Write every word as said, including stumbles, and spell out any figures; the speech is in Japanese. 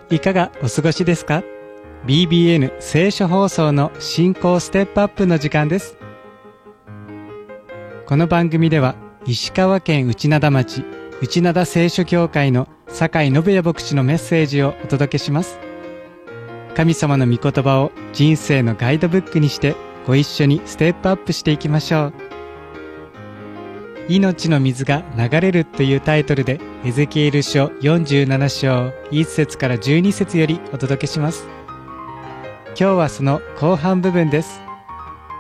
いかがお過ごしですか？ ビービーエヌ 聖書放送の信仰ステップアップの時間です。この番組では石川県内灘町内灘聖書協会の酒井信也牧師のメッセージをお届けします。神様の御言葉を人生のガイドブックにしてご一緒にステップアップしていきましょう。命の水が流れるというタイトルでエゼキエル書よんじゅうなな章いち節からじゅうに節よりお届けします。今日はその後半部分です。